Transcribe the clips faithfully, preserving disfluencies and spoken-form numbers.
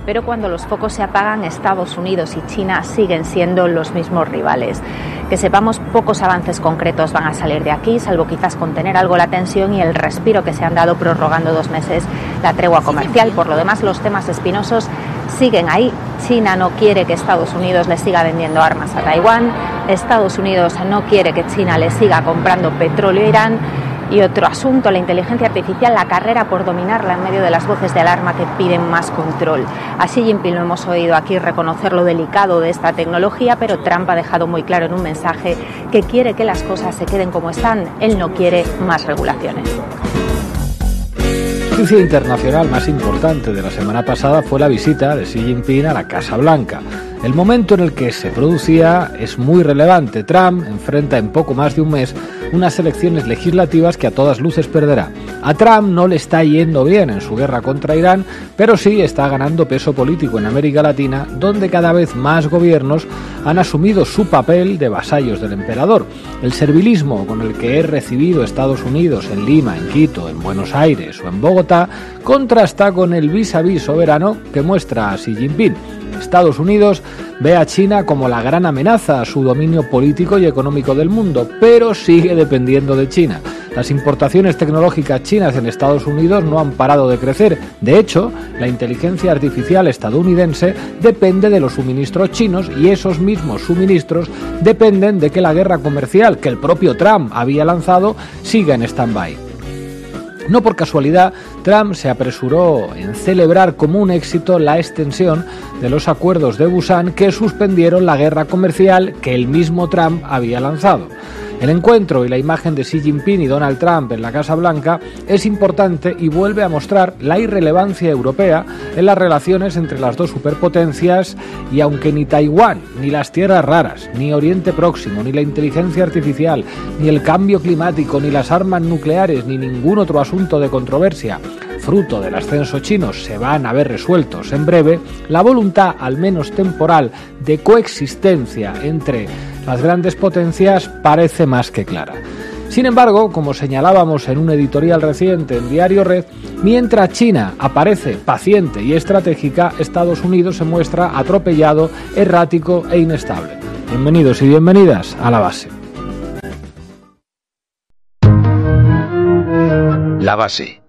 pero cuando los focos se apagan, Estados Unidos y China siguen siendo los mismos rivales. Que sepamos, pocos avances concretos van a salir de aquí, salvo quizás contener algo la tensión y el respiro que se han dado prorrogando dos meses la tregua comercial. Por lo demás, los temas espinosos siguen ahí. China no quiere que Estados Unidos le siga vendiendo armas a Taiwán, Estados Unidos no quiere que China le siga comprando petróleo a Irán. Y otro asunto, la inteligencia artificial, la carrera por dominarla en medio de las voces de alarma que piden más control. A Xi Jinping lo hemos oído aquí reconocer lo delicado de esta tecnología, pero Trump ha dejado muy claro en un mensaje que quiere que las cosas se queden como están. Él no quiere más regulaciones. La noticia internacional más importante de la semana pasada fue la visita de Xi Jinping a la Casa Blanca. El momento en el que se producía es muy relevante. Trump enfrenta en poco más de un mes unas elecciones legislativas que a todas luces perderá. A Trump no le está yendo bien en su guerra contra Irán, pero sí está ganando peso político en América Latina, donde cada vez más gobiernos han asumido su papel de vasallos del emperador. El servilismo con el que es recibido Estados Unidos en Lima, en Quito, en Buenos Aires o en Bogotá contrasta con el vis a vis soberano que muestra a Xi Jinping. Estados Unidos ve a China como la gran amenaza a su dominio político y económico del mundo, pero sigue dependiendo de China. Las importaciones tecnológicas chinas en Estados Unidos no han parado de crecer. De hecho, la inteligencia artificial estadounidense depende de los suministros chinos y esos mismos suministros dependen de que la guerra comercial que el propio Trump había lanzado siga en stand-by. No por casualidad, Trump se apresuró en celebrar como un éxito la extensión de los acuerdos de Busan que suspendieron la guerra comercial que el mismo Trump había lanzado. El encuentro y la imagen de Xi Jinping y Donald Trump en la Casa Blanca es importante y vuelve a mostrar la irrelevancia europea en las relaciones entre las dos superpotencias, y aunque ni Taiwán, ni las tierras raras, ni Oriente Próximo, ni la inteligencia artificial, ni el cambio climático, ni las armas nucleares, ni ningún otro asunto de controversia fruto del ascenso chino se van a ver resueltos en breve, la voluntad, al menos temporal, de coexistencia entre las grandes potencias parece más que clara. Sin embargo, como señalábamos en un editorial reciente en Diario Red, mientras China aparece paciente y estratégica, Estados Unidos se muestra atropellado, errático e inestable. Bienvenidos y bienvenidas a La Base. La Base.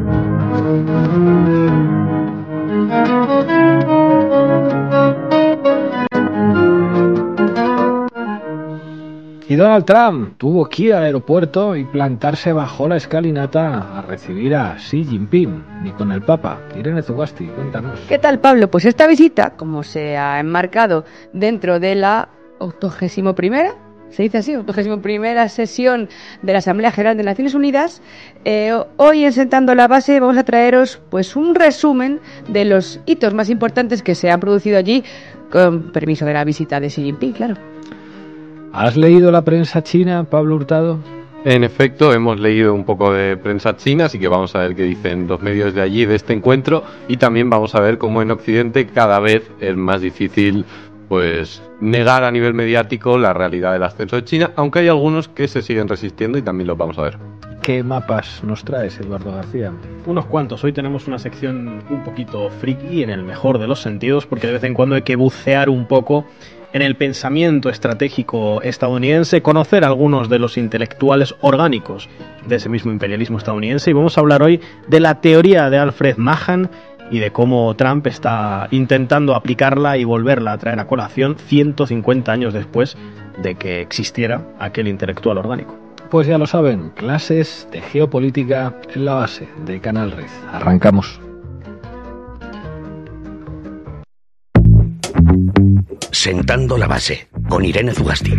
Y Donald Trump tuvo que ir al aeropuerto y plantarse bajo la escalinata a recibir a Xi Jinping, ni con el Papa. Irene Zugasti, cuéntanos. ¿Qué tal, Pablo? Pues esta visita, como se ha enmarcado dentro de la octogésima primera, se dice así, octogésima primera sesión de la Asamblea General de Naciones Unidas, eh, hoy en Sentando la Base vamos a traeros pues un resumen de los hitos más importantes que se han producido allí, con permiso de la visita de Xi Jinping, claro. ¿Has leído la prensa china, Pablo Hurtado? En efecto, hemos leído un poco de prensa china, así que vamos a ver qué dicen los medios de allí de este encuentro, y también vamos a ver cómo en Occidente cada vez es más difícil pues negar a nivel mediático la realidad del ascenso de China, aunque hay algunos que se siguen resistiendo y también los vamos a ver. ¿Qué mapas nos traes, Eduardo García? Unos cuantos. Hoy tenemos una sección un poquito friki en el mejor de los sentidos, porque de vez en cuando hay que bucear un poco en el pensamiento estratégico estadounidense, conocer algunos de los intelectuales orgánicos de ese mismo imperialismo estadounidense, y vamos a hablar hoy de la teoría de Alfred Mahan y de cómo Trump está intentando aplicarla y volverla a traer a colación ciento cincuenta años después de que existiera aquel intelectual orgánico. Pues ya lo saben, clases de geopolítica en La Base de Canal Red. Arrancamos. Sentando la Base, con Irene Zugasti.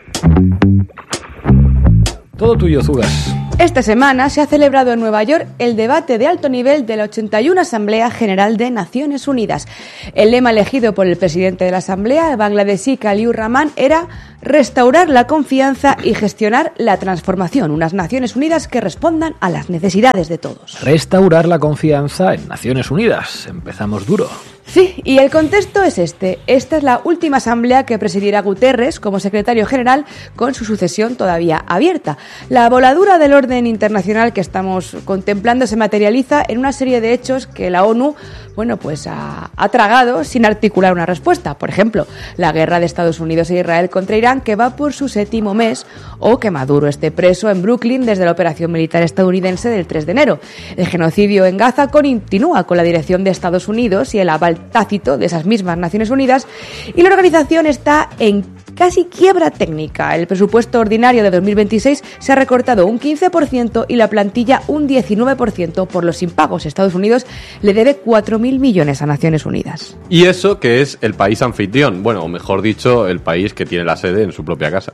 Todo tuyo, Zugas. Esta semana se ha celebrado en Nueva York el debate de alto nivel de la ochenta y una Asamblea General de Naciones Unidas. El lema elegido por el presidente de la Asamblea, el bangladesí Khaliur Rahman, era restaurar la confianza y gestionar la transformación, unas Naciones Unidas que respondan a las necesidades de todos. Restaurar la confianza en Naciones Unidas. Empezamos duro. Sí, y el contexto es este. Esta es la última asamblea que presidirá Guterres como secretario general, con su sucesión todavía abierta. La voladura del orden internacional que estamos contemplando se materializa en una serie de hechos que la ONU, bueno, pues ha, ha tragado sin articular una respuesta. Por ejemplo, la guerra de Estados Unidos e Israel contra Irán, que va por su séptimo mes, o que Maduro esté preso en Brooklyn desde la operación militar estadounidense del tres de enero. El genocidio en Gaza continúa con la dirección de Estados Unidos y el aval tácito de esas mismas Naciones Unidas, y la organización está en casi quiebra técnica. El presupuesto ordinario de dos mil veintiséis se ha recortado un quince por ciento y la plantilla un diecinueve por ciento por los impagos. Estados Unidos le debe cuatro mil millones a Naciones Unidas. Y eso que es el país anfitrión, bueno, o mejor dicho, el país que tiene la sede en su propia casa.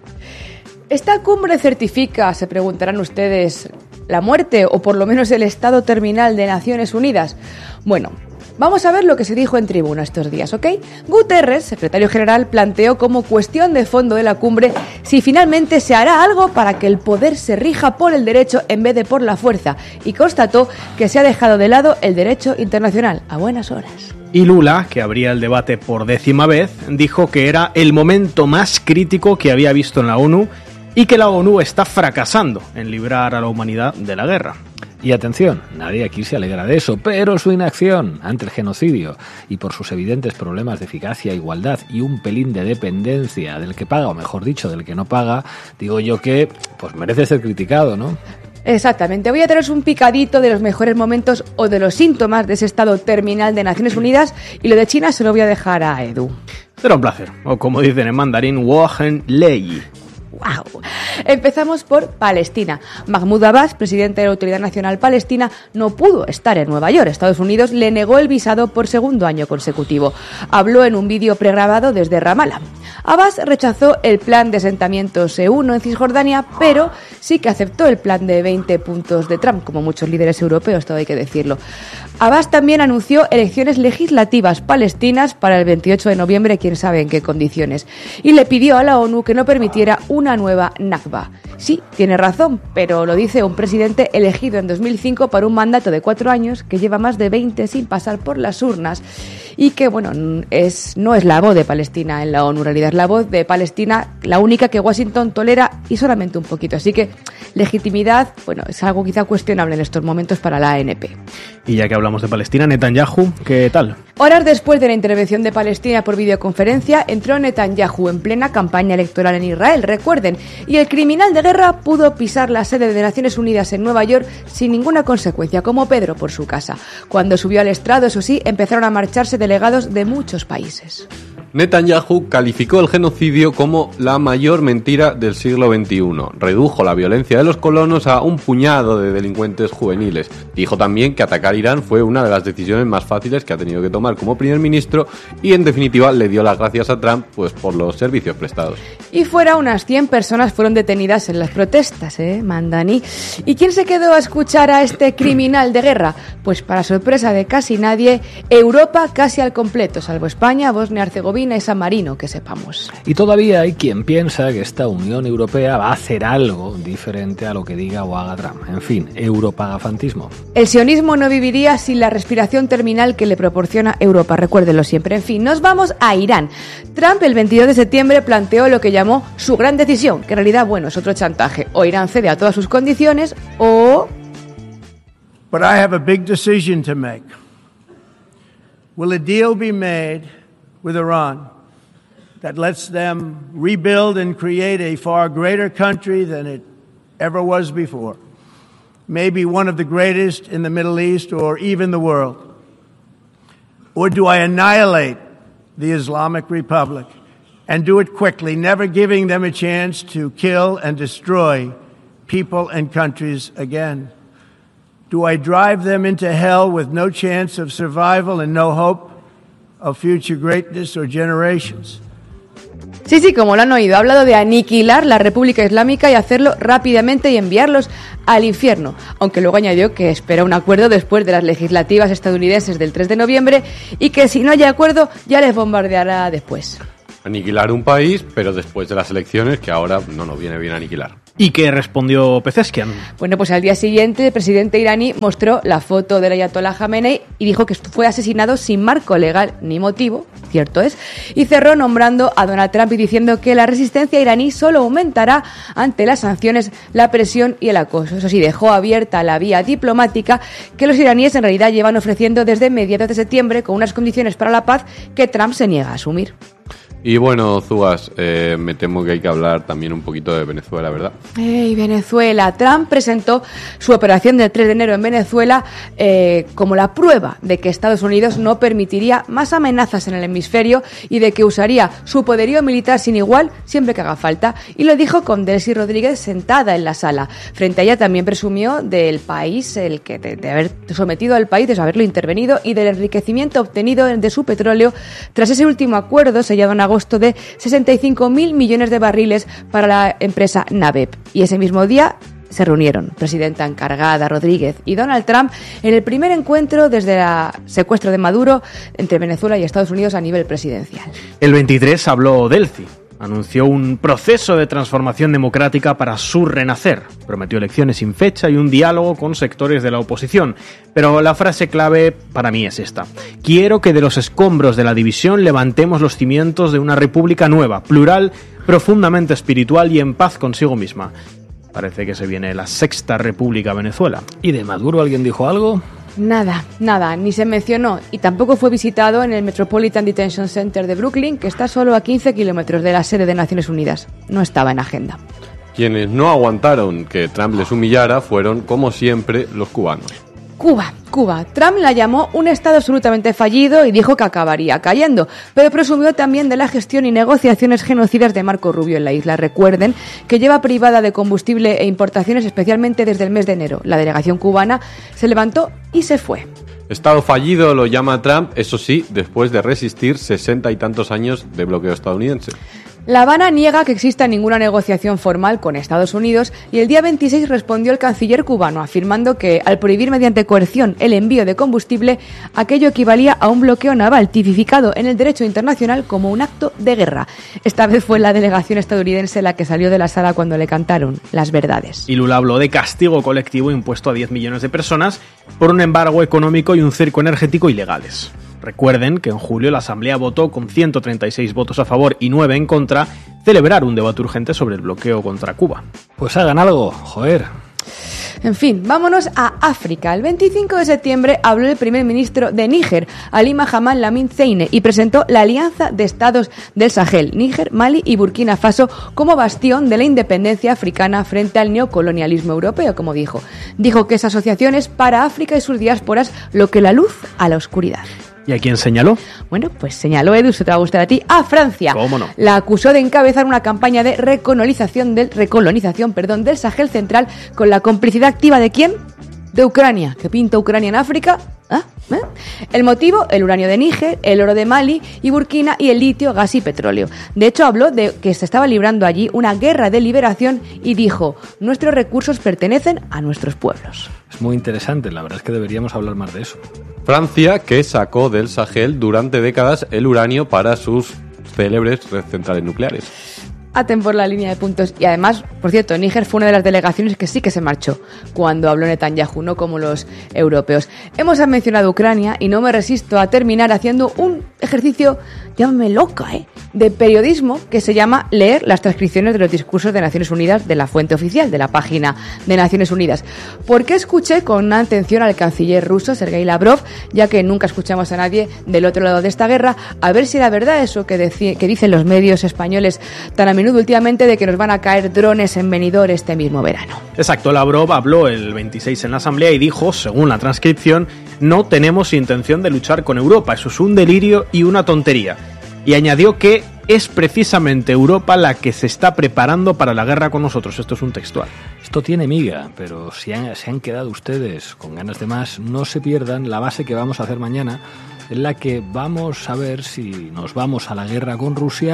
¿Esta cumbre certifica, se preguntarán ustedes, la muerte o por lo menos el estado terminal de Naciones Unidas? Bueno, vamos a ver lo que se dijo en tribuna estos días, ¿ok? Guterres, secretario general, planteó como cuestión de fondo de la cumbre si finalmente se hará algo para que el poder se rija por el derecho en vez de por la fuerza, y constató que se ha dejado de lado el derecho internacional. A buenas horas. Y Lula, que abría el debate por décima vez, dijo que era el momento más crítico que había visto en la ONU y que la ONU está fracasando en librar a la humanidad de la guerra. Y atención, nadie aquí se alegra de eso, pero su inacción ante el genocidio y por sus evidentes problemas de eficacia, igualdad y un pelín de dependencia del que paga, o mejor dicho, del que no paga, digo yo que pues merece ser criticado, ¿no? Exactamente. Voy a traeros un picadito de los mejores momentos o de los síntomas de ese estado terminal de Naciones Unidas, y lo de China se lo voy a dejar a Edu. Será un placer, o como dicen en mandarín, Wochen Lei. ¡Wow! Empezamos por Palestina. Mahmoud Abbas, presidente de la Autoridad Nacional Palestina, no pudo estar en Nueva York. Estados Unidos le negó el visado por segundo año consecutivo. Habló en un vídeo pregrabado desde Ramallah. Abbas rechazó el plan de asentamientos E uno en Cisjordania, pero sí que aceptó el plan de veinte puntos de Trump, como muchos líderes europeos, todo hay que decirlo. Abbas también anunció elecciones legislativas palestinas para el veintiocho de noviembre, quién sabe en qué condiciones, y le pidió a la ONU que no permitiera una nueva Nakba. Sí, tiene razón, pero lo dice un presidente elegido en dos mil cinco para un mandato de cuatro años, que lleva más de veinte sin pasar por las urnas, y que, bueno, es, no es la voz de Palestina en la ONU, en realidad es la voz de Palestina, la única que Washington tolera, y solamente un poquito. Así que legitimidad, bueno, es algo quizá cuestionable en estos momentos para la A N P. Y ya que hablamos de Palestina, Netanyahu, ¿qué tal? Horas después de la intervención de Palestina por videoconferencia, entró Netanyahu en plena campaña electoral en Israel, recuerden, y el criminal de guerra pudo pisar la sede de Naciones Unidas en Nueva York sin ninguna consecuencia, como Pedro por su casa. Cuando subió al estrado, eso sí, empezaron a marcharse delegados de muchos países. Netanyahu calificó el genocidio como la mayor mentira del siglo veintiuno. Redujo la violencia de los colonos a un puñado de delincuentes juveniles. Dijo también que atacar Irán fue una de las decisiones más fáciles que ha tenido que tomar como primer ministro, y en definitiva le dio las gracias a Trump pues por los servicios prestados. Y fuera, unas cien personas fueron detenidas en las protestas, ¿eh, Mandani? ¿Y quién se quedó a escuchar a este criminal de guerra? Pues para sorpresa de casi nadie, Europa casi al completo, salvo España, Bosnia-Herzegovina y San Marino, que sepamos. Y todavía hay quien piensa que esta Unión Europea va a hacer algo diferente a lo que diga o haga Trump. En fin, europagafantismo. El sionismo no viviría sin la respiración terminal que le proporciona Europa, recuérdenlo siempre. En fin, nos vamos a Irán. Trump el veintidós de septiembre planteó lo que llamó su gran decisión, que en realidad, bueno, es otro chantaje. O Irán cede a todas sus condiciones, o... But I have a big decision to make. Will a deal be made with Iran that lets them rebuild and create a far greater country than it ever was before? Maybe one of the greatest in the Middle East or even the world. Or do I annihilate the Islamic Republic and do it quickly, never giving them a chance to kill and destroy people and countries again? Do I drive them into hell with no chance of survival and no hope of future greatness or generations? Sí, sí, como lo han oído, ha hablado de aniquilar la República Islámica y hacerlo rápidamente y enviarlos al infierno, aunque luego añadió que espera un acuerdo después de las legislativas estadounidenses del tres de noviembre y que si no hay acuerdo ya les bombardeará después. Aniquilar un país, pero después de las elecciones, que ahora no nos viene bien aniquilar. ¿Y qué respondió Pezeshkian? Bueno, pues al día siguiente el presidente iraní mostró la foto del ayatolá Jamenei y dijo que fue asesinado sin marco legal ni motivo, cierto es, y cerró nombrando a Donald Trump y diciendo que la resistencia iraní solo aumentará ante las sanciones, la presión y el acoso. Eso sí, dejó abierta la vía diplomática que los iraníes en realidad llevan ofreciendo desde mediados de septiembre con unas condiciones para la paz que Trump se niega a asumir. Y bueno, Zúas, eh, me temo que hay que hablar también un poquito de Venezuela, ¿verdad? ¡Ey, Venezuela! Trump presentó su operación del tres de enero en Venezuela eh, como la prueba de que Estados Unidos no permitiría más amenazas en el hemisferio y de que usaría su poderío militar sin igual siempre que haga falta. Y lo dijo con Delcy Rodríguez sentada en la sala. Frente a ella también presumió del país, el que de, de haber sometido al país, de haberlo intervenido y del enriquecimiento obtenido de su petróleo tras ese último acuerdo sellado en agosto de sesenta y cinco mil millones de barriles para la empresa NABEP. Y ese mismo día se reunieron presidenta encargada Rodríguez y Donald Trump en el primer encuentro desde el secuestro de Maduro entre Venezuela y Estados Unidos a nivel presidencial. El veintitrés habló Delcy. Anunció un proceso de transformación democrática para su renacer. Prometió elecciones sin fecha y un diálogo con sectores de la oposición. Pero la frase clave para mí es esta. Quiero que de los escombros de la división levantemos los cimientos de una república nueva, plural, profundamente espiritual y en paz consigo misma. Parece que se viene la sexta república Venezuela. ¿Y de Maduro alguien dijo algo? Nada, nada, ni se mencionó y tampoco fue visitado en el Metropolitan Detention Center de Brooklyn, que está solo a quince kilómetros de la sede de Naciones Unidas. No estaba en agenda. Quienes no aguantaron que Trump les humillara fueron, como siempre, los cubanos. Cuba, Cuba. Trump la llamó un estado absolutamente fallido y dijo que acabaría cayendo, pero presumió también de la gestión y negociaciones genocidas de Marco Rubio en la isla. Recuerden que lleva privada de combustible e importaciones especialmente desde el mes de enero. La delegación cubana se levantó y se fue. Estado fallido lo llama Trump, eso sí, después de resistir sesenta y tantos años de bloqueo estadounidense. La Habana niega que exista ninguna negociación formal con Estados Unidos y el día veintiséis respondió el canciller cubano afirmando que al prohibir mediante coerción el envío de combustible, aquello equivalía a un bloqueo naval tipificado en el derecho internacional como un acto de guerra. Esta vez fue la delegación estadounidense la que salió de la sala cuando le cantaron las verdades. Y Lula habló de castigo colectivo impuesto a diez millones de personas por un embargo económico y un cerco energético ilegales. Recuerden que en julio la Asamblea votó con ciento treinta y seis votos a favor y nueve en contra celebrar un debate urgente sobre el bloqueo contra Cuba. Pues hagan algo, joder. En fin, vámonos a África. El veinticinco de septiembre habló el primer ministro de Níger, Ali Mahamat Lamine Zeine, y presentó la Alianza de Estados del Sahel, Níger, Mali y Burkina Faso, como bastión de la independencia africana frente al neocolonialismo europeo, como dijo. Dijo que esa asociación es para África y sus diásporas lo que la luz a la oscuridad. ¿Y a quién señaló? Bueno, pues señaló, Edu, se te va a gustar a ti, a Francia. ¿Cómo no? La acusó de encabezar una campaña de recolonización del, recolonización, perdón, del Sahel central con la complicidad activa ¿de quién? De Ucrania. ¿Qué pinta Ucrania en África? ¿Ah? ¿Eh? El motivo, el uranio de Níger, el oro de Mali y Burkina y el litio, gas y petróleo. De hecho, habló de que se estaba librando allí una guerra de liberación y dijo, nuestros recursos pertenecen a nuestros pueblos. Es muy interesante, la verdad es que deberíamos hablar más de eso. Francia, que sacó del Sahel durante décadas el uranio para sus célebres centrales nucleares. Aten por la línea de puntos. Y además, por cierto, Níger fue una de las delegaciones que sí que se marchó cuando habló Netanyahu, no como los europeos. Hemos mencionado Ucrania y no me resisto a terminar haciendo un ejercicio, llámame loca, ¿eh? de periodismo que se llama leer las transcripciones de los discursos de Naciones Unidas de la fuente oficial, de la página de Naciones Unidas. Porque escuché con atención al canciller ruso, Sergei Lavrov, ya que nunca escuchamos a nadie del otro lado de esta guerra, a ver si era verdad eso que, deci- que dicen los medios españoles tan a menudo últimamente de que nos van a caer drones en Benidorm este mismo verano. Exacto, Lavrov habló el veintiséis en la Asamblea y dijo, según la transcripción, no tenemos intención de luchar con Europa, eso es un delirio y una tontería. Y añadió que es precisamente Europa la que se está preparando para la guerra con nosotros. Esto es un textual. Esto tiene miga, pero si han, se han quedado ustedes con ganas de más, no se pierdan la base que vamos a hacer mañana, en la que vamos a ver si nos vamos a la guerra con Rusia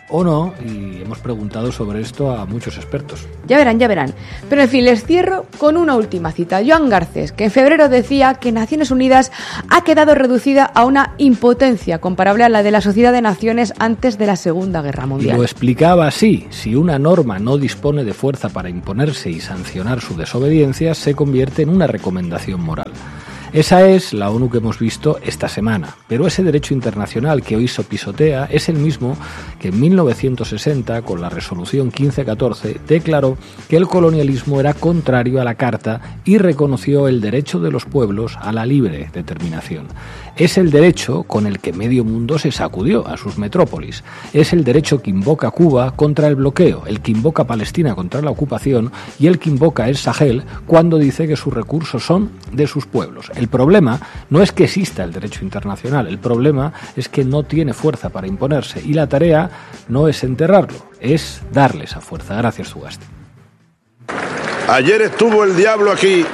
o no, y hemos preguntado sobre esto a muchos expertos. Ya verán, ya verán. Pero en fin, les cierro con una última cita. Joan Garcés, que en febrero decía que Naciones Unidas ha quedado reducida a una impotencia comparable a la de la Sociedad de Naciones antes de la Segunda Guerra Mundial. Y lo explicaba así: si una norma no dispone de fuerza para imponerse y sancionar su desobediencia, se convierte en una recomendación moral. Esa es la ONU que hemos visto esta semana, pero ese derecho internacional que hoy se pisotea es el mismo que en mil novecientos sesenta, con la resolución quince catorce, declaró que el colonialismo era contrario a la Carta y reconoció el derecho de los pueblos a la libre determinación. Es el derecho con el que medio mundo se sacudió a sus metrópolis. Es el derecho que invoca Cuba contra el bloqueo, el que invoca a Palestina contra la ocupación y el que invoca el Sahel cuando dice que sus recursos son de sus pueblos. El problema no es que exista el derecho internacional, el problema es que no tiene fuerza para imponerse y la tarea no es enterrarlo, es darle esa fuerza. Gracias, Zugasti. Ayer estuvo el diablo aquí.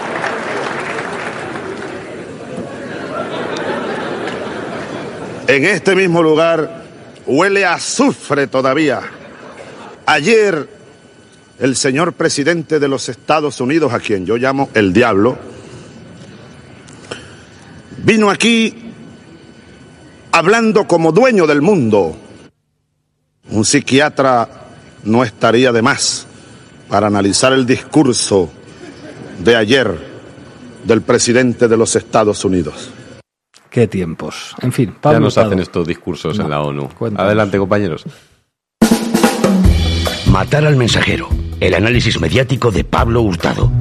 En este mismo lugar huele a azufre todavía. Ayer el señor presidente de los Estados Unidos, a quien yo llamo el diablo, vino aquí hablando como dueño del mundo. Un psiquiatra no estaría de más para analizar el discurso de ayer del presidente de los Estados Unidos. Qué tiempos. En fin, Pablo ya nos Hurtado. hacen estos discursos no. en la ONU. Cuéntanos. Adelante, compañeros. Matar al mensajero. El análisis mediático de Pablo Hurtado.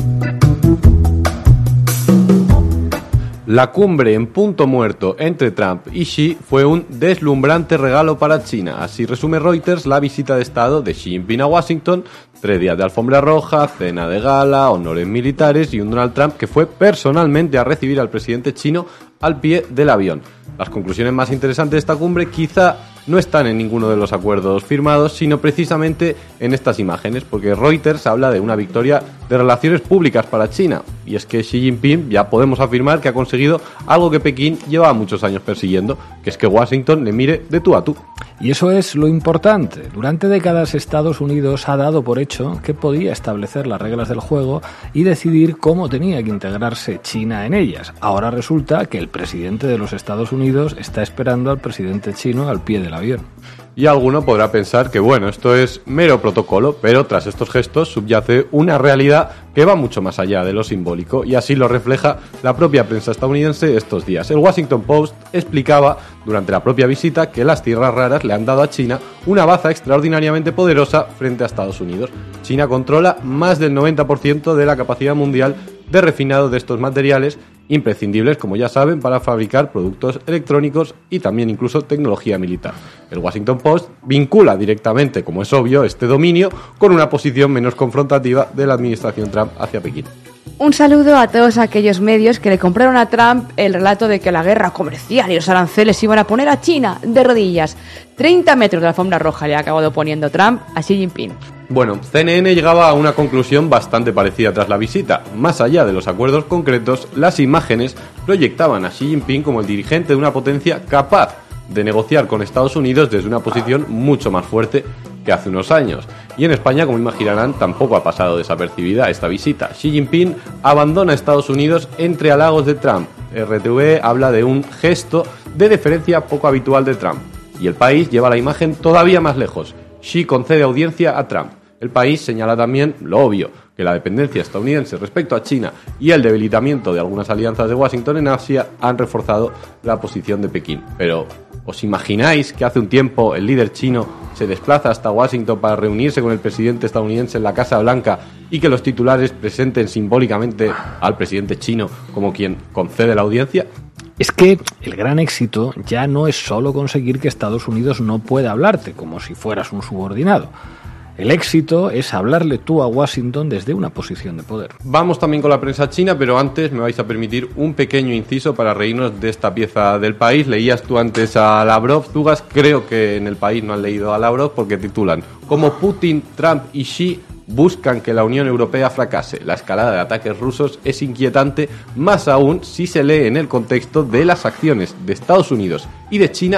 La cumbre en punto muerto entre Trump y Xi fue un deslumbrante regalo para China. Así resume Reuters la visita de Estado de Xi Jinping a Washington. Tres días de alfombra roja, cena de gala, honores militares y un Donald Trump que fue personalmente a recibir al presidente chino al pie del avión. Las conclusiones más interesantes de esta cumbre quizá no están en ninguno de los acuerdos firmados, sino precisamente en estas imágenes, porque Reuters habla de una victoria de relaciones públicas para China, y es que Xi Jinping ya podemos afirmar que ha conseguido algo que Pekín llevaba muchos años persiguiendo, que es que Washington le mire de tú a tú. Y eso es lo importante. Durante décadas Estados Unidos ha dado por hecho que podía establecer las reglas del juego y decidir cómo tenía que integrarse China en ellas. Ahora resulta que el presidente de los Estados Unidos está esperando al presidente chino al pie del avión. Y alguno podrá pensar que bueno, esto es mero protocolo, pero tras estos gestos subyace una realidad que va mucho más allá de lo simbólico, y así lo refleja la propia prensa estadounidense estos días. El Washington Post explicaba durante la propia visita que las tierras raras le han dado a China una baza extraordinariamente poderosa frente a Estados Unidos. China controla más del noventa por ciento de la capacidad mundial de refinado de estos materiales, imprescindibles, como ya saben, para fabricar productos electrónicos y también incluso tecnología militar. El Washington Post vincula directamente, como es obvio, este dominio con una posición menos confrontativa de la administración Trump hacia Pekín. Un saludo a todos aquellos medios que le compraron a Trump el relato de que la guerra comercial y los aranceles iban a poner a China de rodillas. treinta metros de alfombra roja le ha acabado poniendo Trump a Xi Jinping. Bueno, C N N llegaba a una conclusión bastante parecida tras la visita. Más allá de los acuerdos concretos, las imágenes proyectaban a Xi Jinping como el dirigente de una potencia capaz de negociar con Estados Unidos desde una posición mucho más fuerte que hace unos años. Y en España, como imaginarán, tampoco ha pasado desapercibida esta visita. Xi Jinping abandona Estados Unidos entre halagos de Trump. R T V habla de un gesto de deferencia poco habitual de Trump. Y El País lleva la imagen todavía más lejos. Xi concede audiencia a Trump. El País señala también lo obvio, que la dependencia estadounidense respecto a China y el debilitamiento de algunas alianzas de Washington en Asia han reforzado la posición de Pekín. Pero, ¿os imagináis que hace un tiempo el líder chino se desplaza hasta Washington para reunirse con el presidente estadounidense en la Casa Blanca y que los titulares presenten simbólicamente al presidente chino como quien concede la audiencia? Es que el gran éxito ya no es solo conseguir que Estados Unidos no pueda hablarte como si fueras un subordinado. El éxito es hablarle tú a Washington desde una posición de poder. Vamos también con la prensa china, pero antes me vais a permitir un pequeño inciso para reírnos de esta pieza del País. Leías tú antes a Lavrov, Tugas, creo que en El País no han leído a Lavrov porque titulan: como Putin, Trump y Xi buscan que la Unión Europea fracase. La escalada de ataques rusos es inquietante, más aún si se lee en el contexto de las acciones de Estados Unidos y de China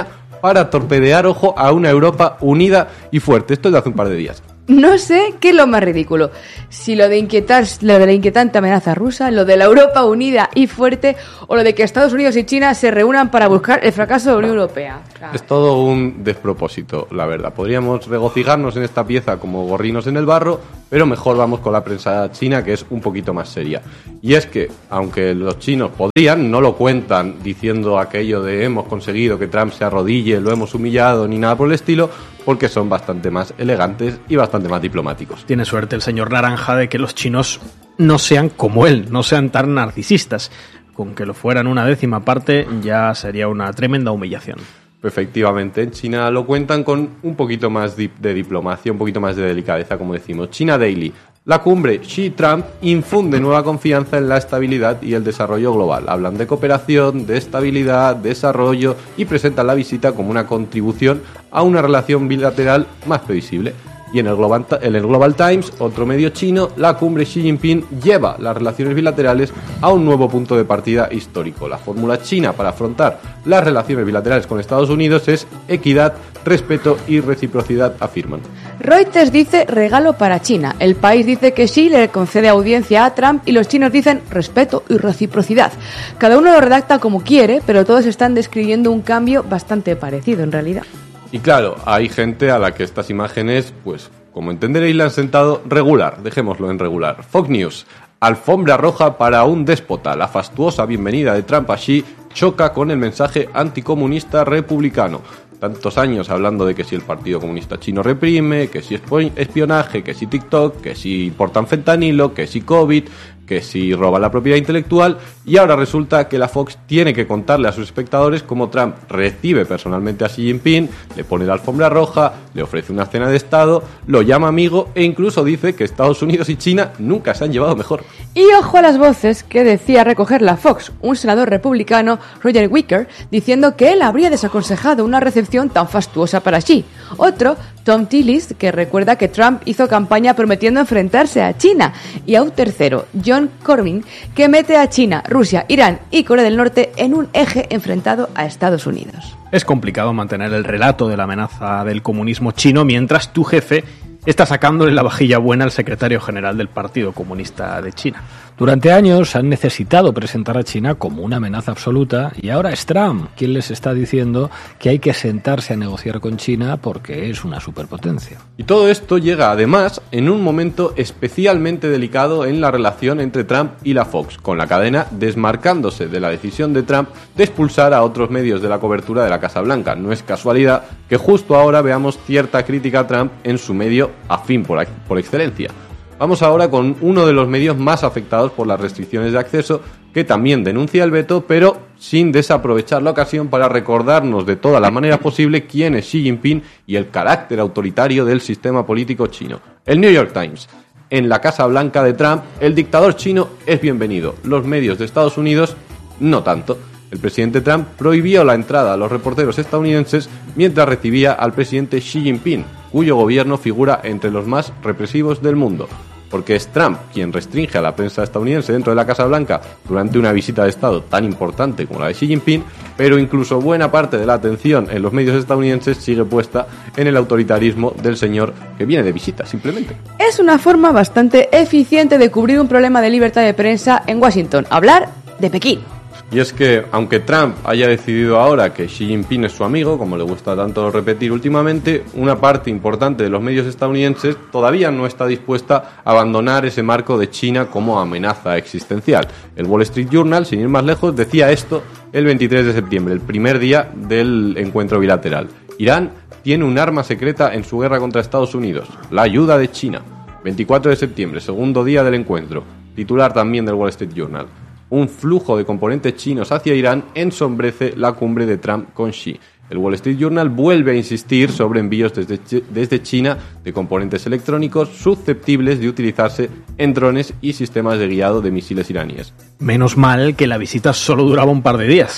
para torpedear, ojo, a una Europa unida y fuerte. Esto es de hace un par de días. No sé qué es lo más ridículo, si lo de inquietar, lo de la inquietante amenaza rusa, lo de la Europa unida y fuerte, o lo de que Estados Unidos y China se reúnan para buscar el fracaso de la Unión Europea. Claro. Es todo un despropósito, la verdad. Podríamos regocijarnos en esta pieza como gorrinos en el barro, pero mejor vamos con la prensa china, que es un poquito más seria. Y es que, aunque los chinos podrían, no lo cuentan diciendo aquello de hemos conseguido que Trump se arrodille, lo hemos humillado, ni nada por el estilo, porque son bastante más elegantes y bastante más diplomáticos. Tiene suerte el señor Naranja de que los chinos no sean como él, no sean tan narcisistas. Con que lo fueran una décima parte ya sería una tremenda humillación. Efectivamente, en China lo cuentan con un poquito más de diplomacia, un poquito más de delicadeza, como decimos. China Daily. La cumbre Xi-Trump infunde nueva confianza en la estabilidad y el desarrollo global. Hablan de cooperación, de estabilidad, desarrollo y presentan la visita como una contribución a una relación bilateral más previsible. Y en el, Global, en el Global Times, otro medio chino, la cumbre Xi Jinping lleva las relaciones bilaterales a un nuevo punto de partida histórico. La fórmula china para afrontar las relaciones bilaterales con Estados Unidos es equidad, respeto y reciprocidad, afirman. Reuters dice regalo para China. El país dice que Xi le concede audiencia a Trump y los chinos dicen respeto y reciprocidad. Cada uno lo redacta como quiere, pero todos están describiendo un cambio bastante parecido en realidad. Y claro, hay gente a la que estas imágenes, pues, como entenderéis, le han sentado regular. Dejémoslo en regular. Fox News. Alfombra roja para un déspota. La fastuosa bienvenida de Trump a Xi choca con el mensaje anticomunista republicano. Tantos años hablando de que si el Partido Comunista Chino reprime, que si espionaje, que si TikTok, que si importan fentanilo, que si COVID, que si roba la propiedad intelectual, y ahora resulta que la Fox tiene que contarle a sus espectadores cómo Trump recibe personalmente a Xi Jinping, le pone la alfombra roja, le ofrece una cena de Estado, lo llama amigo e incluso dice que Estados Unidos y China nunca se han llevado mejor. Y ojo a las voces que decía recoger la Fox, un senador republicano, Roger Wicker, diciendo que él habría desaconsejado una recepción tan fastuosa para Xi. Otro, Tom Tillis, que recuerda que Trump hizo campaña prometiendo enfrentarse a China. Y a un tercero, John Corbyn, que mete a China, Rusia, Irán y Corea del Norte en un eje enfrentado a Estados Unidos. Es complicado mantener el relato de la amenaza del comunismo chino mientras tu jefe está sacándole la vajilla buena al secretario general del Partido Comunista de China. Durante años han necesitado presentar a China como una amenaza absoluta y ahora es Trump quien les está diciendo que hay que sentarse a negociar con China porque es una superpotencia. Y todo esto llega además en un momento especialmente delicado en la relación entre Trump y la Fox, con la cadena desmarcándose de la decisión de Trump de expulsar a otros medios de la cobertura de la Casa Blanca. No es casualidad que justo ahora veamos cierta crítica a Trump en su medio afín por, por excelencia. Vamos ahora con uno de los medios más afectados por las restricciones de acceso, que también denuncia el veto, pero sin desaprovechar la ocasión para recordarnos de todas las maneras posibles quién es Xi Jinping y el carácter autoritario del sistema político chino. El New York Times. En la Casa Blanca de Trump, el dictador chino es bienvenido. Los medios de Estados Unidos, no tanto. El presidente Trump prohibió la entrada a los reporteros estadounidenses mientras recibía al presidente Xi Jinping, cuyo gobierno figura entre los más represivos del mundo. Porque es Trump quien restringe a la prensa estadounidense dentro de la Casa Blanca durante una visita de Estado tan importante como la de Xi Jinping, pero incluso buena parte de la atención en los medios estadounidenses sigue puesta en el autoritarismo del señor que viene de visita, simplemente. Es una forma bastante eficiente de cubrir un problema de libertad de prensa en Washington, hablar de Pekín. Y es que, aunque Trump haya decidido ahora que Xi Jinping es su amigo, como le gusta tanto repetir últimamente, una parte importante de los medios estadounidenses todavía no está dispuesta a abandonar ese marco de China como amenaza existencial. El Wall Street Journal, sin ir más lejos, decía esto el veintitrés de septiembre, el primer día del encuentro bilateral. Irán tiene un arma secreta en su guerra contra Estados Unidos, la ayuda de China. veinticuatro de septiembre, segundo día del encuentro. Titular también del Wall Street Journal. Un flujo de componentes chinos hacia Irán ensombrece la cumbre de Trump con Xi. El Wall Street Journal vuelve a insistir sobre envíos desde, desde China de componentes electrónicos susceptibles de utilizarse en drones y sistemas de guiado de misiles iraníes. Menos mal que la visita solo duraba un par de días.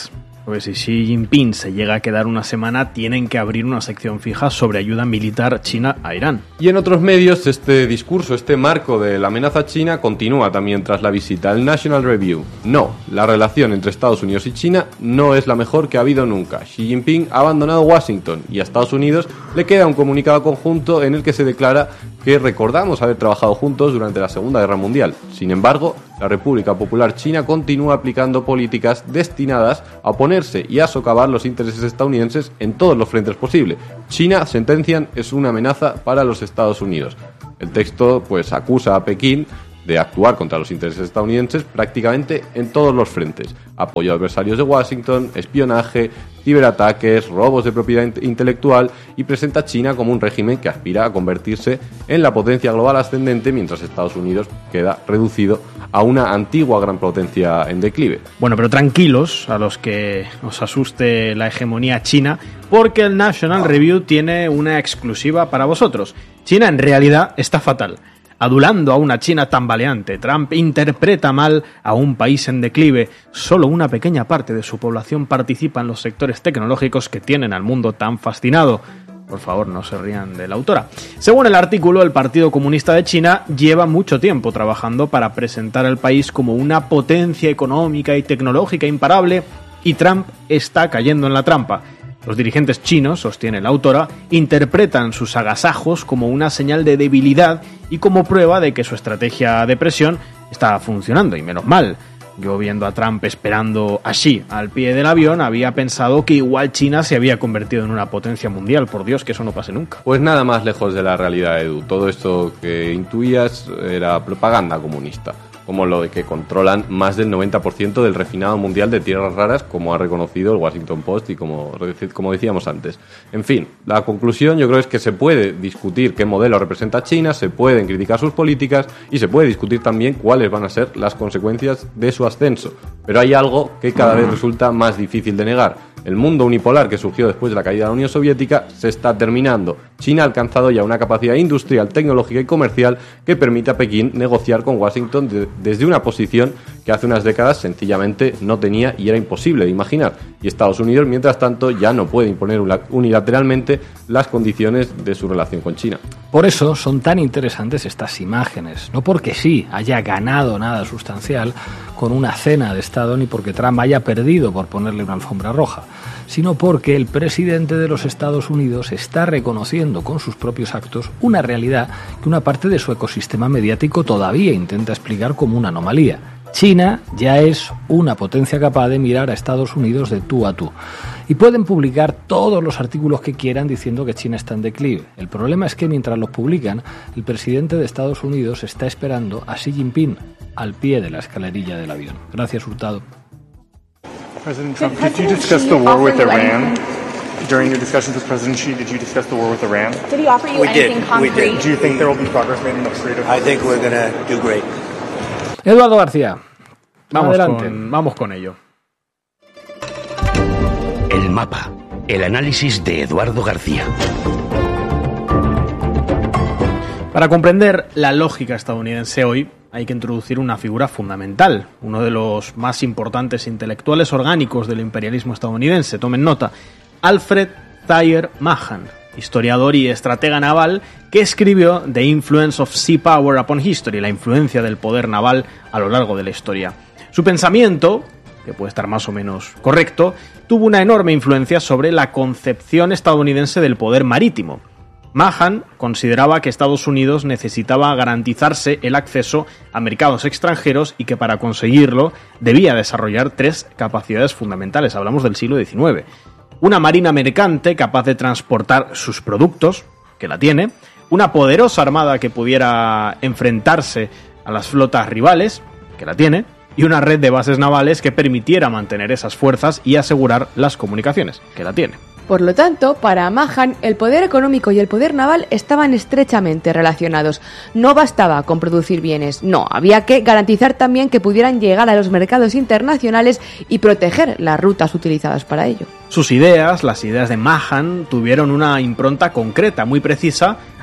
Pues si Xi Jinping se llega a quedar una semana, tienen que abrir una sección fija sobre ayuda militar china a Irán. Y en otros medios, este discurso, este marco de la amenaza china continúa también tras la visita al National Review. No, la relación entre Estados Unidos y China no es la mejor que ha habido nunca. Xi Jinping ha abandonado Washington y a Estados Unidos le queda un comunicado conjunto en el que se declara que recordamos haber trabajado juntos durante la Segunda Guerra Mundial. Sin embargo, la República Popular China continúa aplicando políticas destinadas a oponerse y a socavar los intereses estadounidenses en todos los frentes posibles. China, sentencian, es una amenaza para los Estados Unidos. El texto pues acusa a Pekín de actuar contra los intereses estadounidenses prácticamente en todos los frentes. Apoyo a adversarios de Washington, espionaje, ciberataques, robos de propiedad intelectual, y presenta a China como un régimen que aspira a convertirse en la potencia global ascendente, mientras Estados Unidos queda reducido a una antigua gran potencia en declive. Bueno, pero tranquilos a los que os asuste la hegemonía china, porque el National Review tiene una exclusiva para vosotros. China en realidad está fatal. Adulando a una China tambaleante, Trump interpreta mal a un país en declive. Solo una pequeña parte de su población participa en los sectores tecnológicos que tienen al mundo tan fascinado. Por favor, no se rían de la autora. Según el artículo, el Partido Comunista de China lleva mucho tiempo trabajando para presentar al país como una potencia económica y tecnológica imparable, y Trump está cayendo en la trampa. Los dirigentes chinos, sostiene la autora, interpretan sus agasajos como una señal de debilidad y como prueba de que su estrategia de presión está funcionando, y menos mal. Yo, viendo a Trump esperando a Xi al pie del avión, había pensado que igual China se había convertido en una potencia mundial. Por Dios, que eso no pase nunca. Pues nada más lejos de la realidad, Edu. Todo esto que intuías era propaganda comunista, como lo de que controlan más del noventa por ciento del refinado mundial de tierras raras, como ha reconocido el Washington Post y como, como decíamos antes. En fin, la conclusión yo creo es que se puede discutir qué modelo representa China, se pueden criticar sus políticas y se puede discutir también cuáles van a ser las consecuencias de su ascenso. Pero hay algo que cada vez resulta más difícil de negar. El mundo unipolar que surgió después de la caída de la Unión Soviética se está terminando. China ha alcanzado ya una capacidad industrial, tecnológica y comercial que permite a Pekín negociar con Washington de, desde una posición que hace unas décadas sencillamente no tenía y era imposible de imaginar. Y Estados Unidos, mientras tanto, ya no puede imponer unilateralmente las condiciones de su relación con China. Por eso son tan interesantes estas imágenes, no porque sí haya ganado nada sustancial con una cena de Estado, ni porque Trump haya perdido por ponerle una alfombra roja, sino porque el presidente de los Estados Unidos está reconociendo con sus propios actos una realidad que una parte de su ecosistema mediático todavía intenta explicar como una anomalía. China ya es una potencia capaz de mirar a Estados Unidos de tú a tú. Y pueden publicar todos los artículos que quieran diciendo que China está en declive. El problema es que mientras los publican, el presidente de Estados Unidos está esperando a Xi Jinping al pie de la escalerilla del avión. Gracias, Hurtado. President Trump, did you discuss the war with Iran? During your discussions with President Xi, did you discuss the war with Iran? Did he offer you we anything did. concrete? We did. Do you think there will be progress made in the Strait of Hormuz? I think we're going to do great. Eduardo García, vamos adelante. Con, vamos con ello. El mapa, el análisis de Eduardo García. Para comprender la lógica estadounidense hoy, hay que introducir una figura fundamental, uno de los más importantes intelectuales orgánicos del imperialismo estadounidense. Tomen nota: Alfred Thayer Mahan, historiador y estratega naval, que escribió The Influence of Sea Power Upon History, la influencia del poder naval a lo largo de la historia. Su pensamiento, que puede estar más o menos correcto, tuvo una enorme influencia sobre la concepción estadounidense del poder marítimo. Mahan consideraba que Estados Unidos necesitaba garantizarse el acceso a mercados extranjeros y que para conseguirlo debía desarrollar tres capacidades fundamentales. Hablamos del siglo diecinueve. Una marina mercante capaz de transportar sus productos, que la tiene, una poderosa armada que pudiera enfrentarse a las flotas rivales, que la tiene, y una red de bases navales que permitiera mantener esas fuerzas y asegurar las comunicaciones, que la tiene. Por lo tanto, para Mahan, el poder económico y el poder naval estaban estrechamente relacionados. No bastaba con producir bienes, no, había que garantizar también que pudieran llegar a los mercados internacionales y proteger las rutas utilizadas para ello. Sus ideas, las ideas de Mahan, tuvieron una impronta concreta, muy precisa,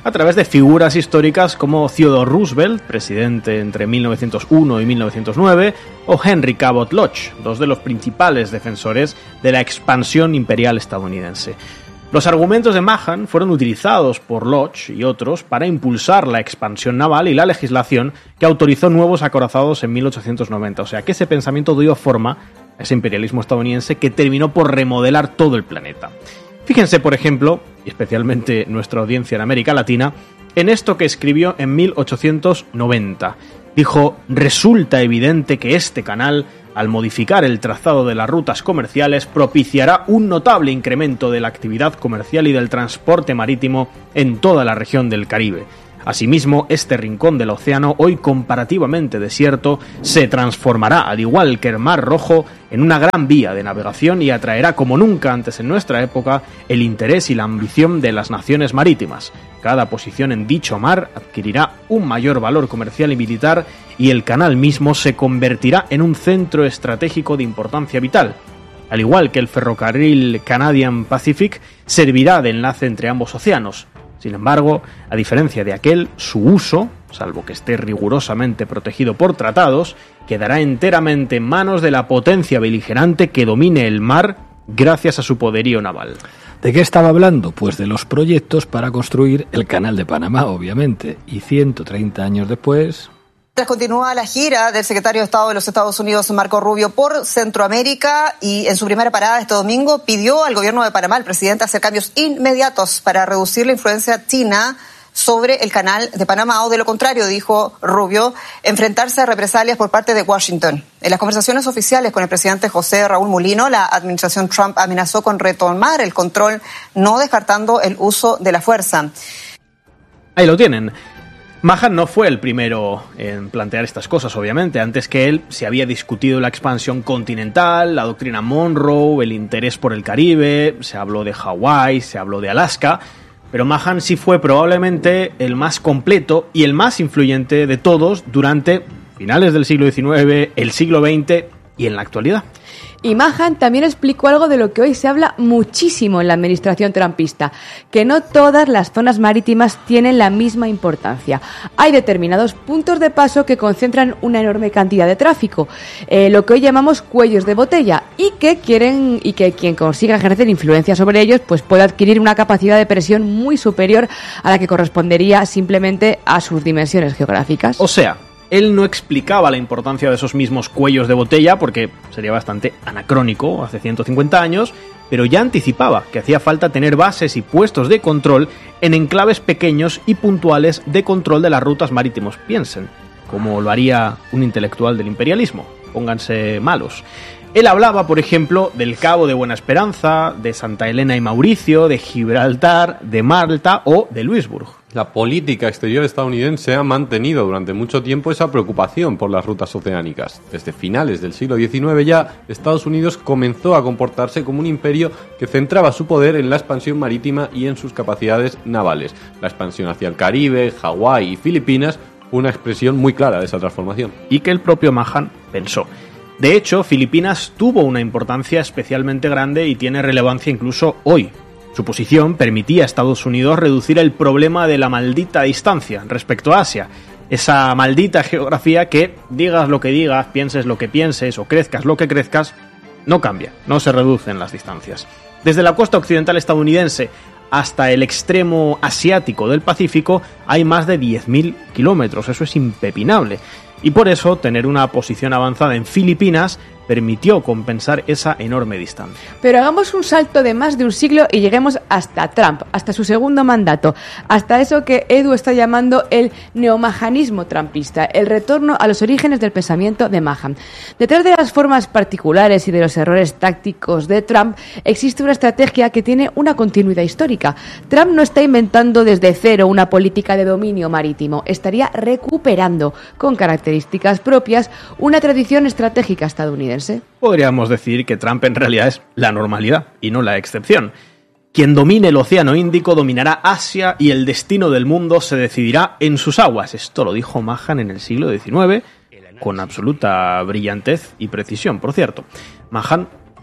a través de figuras históricas como Theodore Roosevelt, presidente entre mil novecientos uno y mil novecientos nueve, o Henry Cabot Lodge, dos de los principales defensores de la expansión imperial estadounidense. Los argumentos de Mahan fueron utilizados por Lodge y otros para impulsar la expansión naval y la legislación que autorizó nuevos acorazados en mil ochocientos noventa, o sea que ese pensamiento dio forma a ese imperialismo estadounidense que terminó por remodelar todo el planeta. Fíjense, por ejemplo, y especialmente nuestra audiencia en América Latina, en esto que escribió en mil ochocientos noventa. Dijo: resulta evidente que este canal, al modificar el trazado de las rutas comerciales, propiciará un notable incremento de la actividad comercial y del transporte marítimo en toda la región del Caribe. Asimismo, este rincón del océano, hoy comparativamente desierto, se transformará, al igual que el Mar Rojo, en una gran vía de navegación y atraerá como nunca antes en nuestra época el interés y la ambición de las naciones marítimas. Cada posición en dicho mar adquirirá un mayor valor comercial y militar y el canal mismo se convertirá en un centro estratégico de importancia vital. Al igual que el ferrocarril Canadian Pacific, servirá de enlace entre ambos océanos. Sin embargo, a diferencia de aquel, su uso, salvo que esté rigurosamente protegido por tratados, quedará enteramente en manos de la potencia beligerante que domine el mar gracias a su poderío naval. ¿De qué estaba hablando? Pues de los proyectos para construir el Canal de Panamá, obviamente. Y ciento treinta años después... Continúa la gira del secretario de Estado de los Estados Unidos, Marco Rubio, por Centroamérica, y en su primera parada este domingo pidió al gobierno de Panamá, al presidente, hacer cambios inmediatos para reducir la influencia china sobre el Canal de Panamá, o de lo contrario, dijo Rubio, enfrentarse a represalias por parte de Washington. En las conversaciones oficiales con el presidente José Raúl Mulino, la administración Trump amenazó con retomar el control, no descartando el uso de la fuerza. Ahí lo tienen. Mahan no fue el primero en plantear estas cosas, obviamente. Antes que él se había discutido la expansión continental, la doctrina Monroe, el interés por el Caribe, se habló de Hawái, se habló de Alaska, pero Mahan sí fue probablemente el más completo y el más influyente de todos durante finales del siglo diecinueve, el siglo veinte y en la actualidad. Y Mahan también explicó algo de lo que hoy se habla muchísimo en la administración trumpista, que no todas las zonas marítimas tienen la misma importancia. Hay determinados puntos de paso que concentran una enorme cantidad de tráfico, eh, lo que hoy llamamos cuellos de botella, y que quieren y que quien consiga ejercer influencia sobre ellos pues puede adquirir una capacidad de presión muy superior a la que correspondería simplemente a sus dimensiones geográficas. O sea, él no explicaba la importancia de esos mismos cuellos de botella porque sería bastante anacrónico hace ciento cincuenta años, pero ya anticipaba que hacía falta tener bases y puestos de control en enclaves pequeños y puntuales de control de las rutas marítimas. Piensen, como lo haría un intelectual del imperialismo. Pónganse malos. Él hablaba, por ejemplo, del Cabo de Buena Esperanza, de Santa Elena y Mauricio, de Gibraltar, de Malta o de Louisbourg. La política exterior estadounidense ha mantenido durante mucho tiempo esa preocupación por las rutas oceánicas. Desde finales del siglo diecinueve ya, Estados Unidos comenzó a comportarse como un imperio que centraba su poder en la expansión marítima y en sus capacidades navales. La expansión hacia el Caribe, Hawái y Filipinas fue una expresión muy clara de esa transformación. Y que el propio Mahan pensó. De hecho, Filipinas tuvo una importancia especialmente grande y tiene relevancia incluso hoy. Su posición permitía a Estados Unidos reducir el problema de la maldita distancia respecto a Asia. Esa maldita geografía que, digas lo que digas, pienses lo que pienses o crezcas lo que crezcas, no cambia, no se reducen las distancias. Desde la costa occidental estadounidense hasta el extremo asiático del Pacífico hay más de diez mil kilómetros, eso es impepinable. Y por eso, tener una posición avanzada en Filipinas permitió compensar esa enorme distancia. Pero hagamos un salto de más de un siglo y lleguemos hasta Trump, hasta su segundo mandato, hasta eso que Edu está llamando el neomahanismo trumpista, el retorno a los orígenes del pensamiento de Mahan. Detrás de las formas particulares y de los errores tácticos de Trump existe una estrategia que tiene una continuidad histórica. Trump no está inventando desde cero una política de dominio marítimo, estaría recuperando con características propias una tradición estratégica estadounidense. Podríamos decir que Trump en realidad es la normalidad y no la excepción. Quien domine el Océano Índico dominará Asia y el destino del mundo se decidirá en sus aguas. Esto lo dijo Mahan en el siglo diecinueve, con absoluta brillantez y precisión, por cierto. Mahan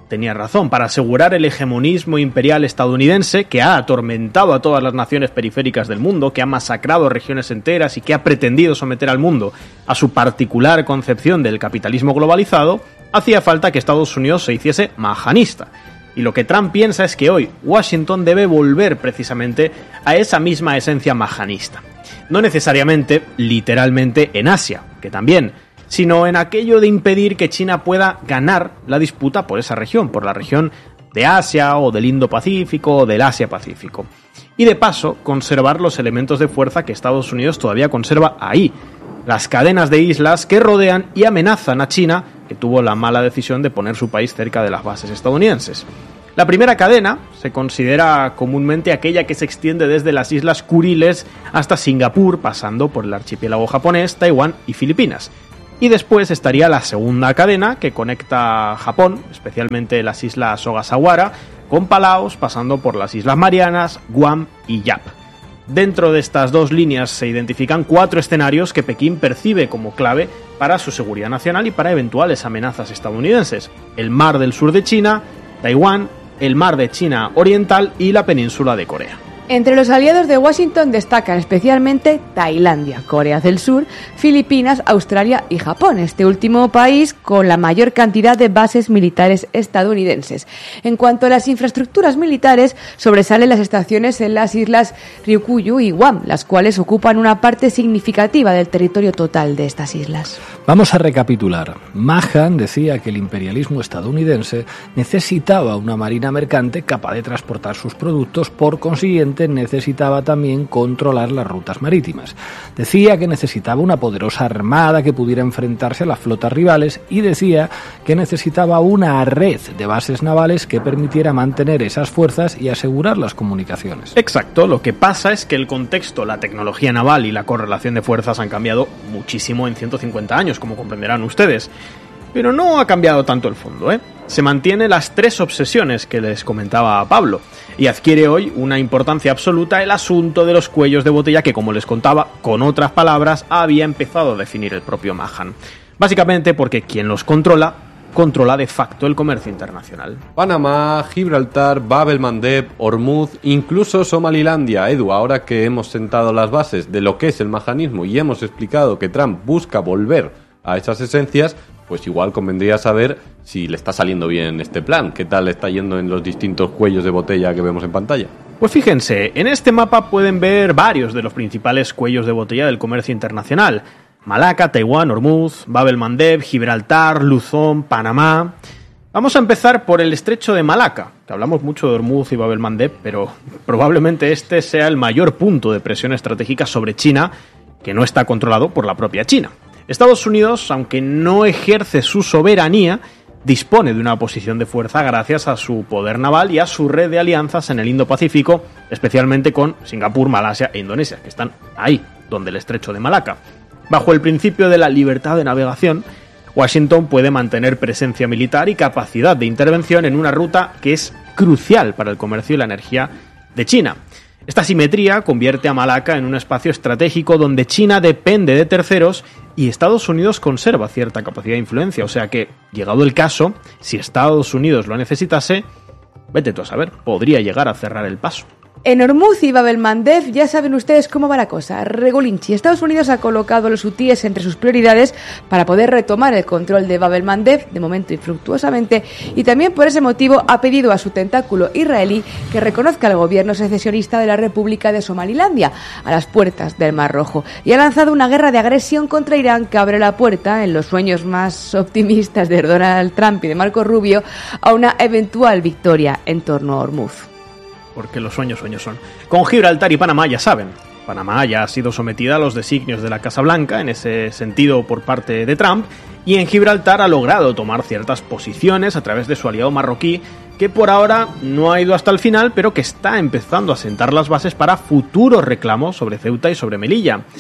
tenía razón. Para asegurar el hegemonismo imperial estadounidense, que ha atormentado a todas las naciones periféricas del mundo, que ha masacrado regiones enteras y que ha pretendido someter al mundo a su particular concepción del capitalismo globalizado, hacía falta que Estados Unidos se hiciese mahanista. Y lo que Trump piensa es que hoy Washington debe volver precisamente a esa misma esencia mahanista. No necesariamente, literalmente, en Asia, que también, sino en aquello de impedir que China pueda ganar la disputa por esa región, por la región de Asia o del Indo-Pacífico o del Asia-Pacífico. Y de paso, conservar los elementos de fuerza que Estados Unidos todavía conserva ahí, las cadenas de islas que rodean y amenazan a China, que tuvo la mala decisión de poner su país cerca de las bases estadounidenses. La primera cadena se considera comúnmente aquella que se extiende desde las Islas Kuriles hasta Singapur, pasando por el archipiélago japonés, Taiwán y Filipinas. Y después estaría la segunda cadena, que conecta Japón, especialmente las islas Ogasawara, con Palaos, pasando por las Islas Marianas, Guam y Yap. Dentro de estas dos líneas se identifican cuatro escenarios que Pekín percibe como clave para su seguridad nacional y para eventuales amenazas estadounidenses: el mar del sur de China, Taiwán, el mar de China Oriental y la península de Corea. Entre los aliados de Washington destacan especialmente Tailandia, Corea del Sur, Filipinas, Australia y Japón, este último país con la mayor cantidad de bases militares estadounidenses. En cuanto a las infraestructuras militares, sobresalen las estaciones en las islas Ryukyu y Guam, las cuales ocupan una parte significativa del territorio total de estas islas. Vamos a recapitular. Mahan decía que el imperialismo estadounidense necesitaba una marina mercante capaz de transportar sus productos, por consiguiente necesitaba también controlar las rutas marítimas. Decía que necesitaba una poderosa armada que pudiera enfrentarse a las flotas rivales y decía que necesitaba una red de bases navales que permitiera mantener esas fuerzas y asegurar las comunicaciones. Exacto, lo que pasa es que el contexto, la tecnología naval y la correlación de fuerzas han cambiado muchísimo en ciento cincuenta años, como comprenderán ustedes. Pero no ha cambiado tanto el fondo, ¿eh? Se mantienen las tres obsesiones que les comentaba a Pablo, y adquiere hoy una importancia absoluta el asunto de los cuellos de botella que, como les contaba, con otras palabras, había empezado a definir el propio Mahan. Básicamente porque quien los controla, controla de facto el comercio internacional. Panamá, Gibraltar, Bab el Mandeb, Hormuz, incluso Somalilandia. Edu, ahora que hemos sentado las bases de lo que es el mahanismo y hemos explicado que Trump busca volver a esas esencias, pues igual convendría saber si le está saliendo bien este plan, qué tal está yendo en los distintos cuellos de botella que vemos en pantalla. Pues fíjense, en este mapa pueden ver varios de los principales cuellos de botella del comercio internacional: Malaca, Taiwán, Hormuz, Bab el Mandeb, Gibraltar, Luzón, Panamá. Vamos a empezar por el estrecho de Malaca, que hablamos mucho de Hormuz y Bab el Mandeb, pero probablemente este sea el mayor punto de presión estratégica sobre China, que no está controlado por la propia China. Estados Unidos, aunque no ejerce su soberanía, dispone de una posición de fuerza gracias a su poder naval y a su red de alianzas en el Indo-Pacífico, especialmente con Singapur, Malasia e Indonesia, que están ahí, donde el estrecho de Malaca. Bajo el principio de la libertad de navegación, Washington puede mantener presencia militar y capacidad de intervención en una ruta que es crucial para el comercio y la energía de China. Esta simetría convierte a Malaca en un espacio estratégico donde China depende de terceros y Estados Unidos conserva cierta capacidad de influencia. O sea que, llegado el caso, si Estados Unidos lo necesitase, vete tú a saber, podría llegar a cerrar el paso. En Hormuz y Bab el Mandeb ya saben ustedes cómo va la cosa. Regulinchi. Estados Unidos ha colocado los hutíes entre sus prioridades para poder retomar el control de Bab el Mandeb, de momento infructuosamente, y también por ese motivo ha pedido a su tentáculo israelí que reconozca al gobierno secesionista de la República de Somalilandia, a las puertas del Mar Rojo, y ha lanzado una guerra de agresión contra Irán que abre la puerta, en los sueños más optimistas de Donald Trump y de Marco Rubio, a una eventual victoria en torno a Hormuz. Porque los sueños sueños son. Con Gibraltar y Panamá ya saben, Panamá ya ha sido sometida a los designios de la Casa Blanca, en ese sentido por parte de Trump, y en Gibraltar ha logrado tomar ciertas posiciones a través de su aliado marroquí, que por ahora no ha ido hasta el final, pero que está empezando a sentar las bases para futuros reclamos sobre Ceuta y sobre Melilla.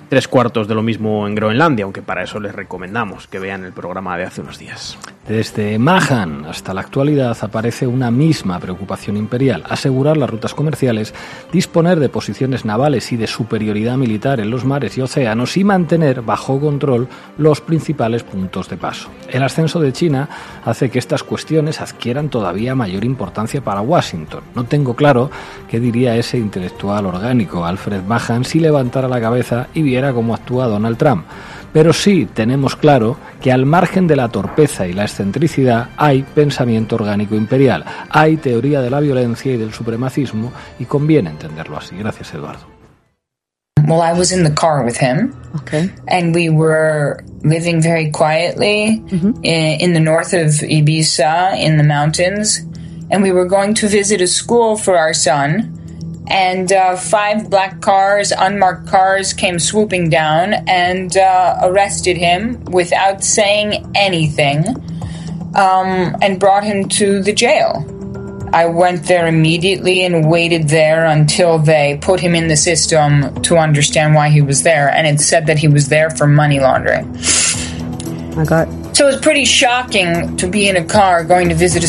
tres cuartos de lo mismo en Groenlandia, aunque para eso les recomendamos que vean el programa de hace unos días. Desde Mahan hasta la actualidad aparece una misma preocupación imperial: asegurar las rutas comerciales, disponer de posiciones navales y de superioridad militar en los mares y océanos y mantener bajo control los principales puntos de paso. El ascenso de China hace que estas cuestiones adquieran todavía mayor importancia para Washington. No tengo claro qué diría ese intelectual orgánico, Alfred Mahan, si levantara la cabeza y viera cómo actúa Donald Trump. Pero sí tenemos claro que al margen de la torpeza y la excentricidad hay pensamiento orgánico imperial, hay teoría de la violencia y del supremacismo, y conviene entenderlo así. Gracias, Eduardo. Well, I was in the car with him, okay. and we were living very quietly mm-hmm. in, in the north of Ibiza, in the mountains, and we were going to visit a school for our son. And uh, five black cars, unmarked cars, came swooping down and uh, arrested him without saying anything, um, and brought him to the jail. I went there immediately and waited there until they put him in the system to understand why he was there, and it said that he was there for money laundering. My God. So it was pretty shocking to be in a car going to visit a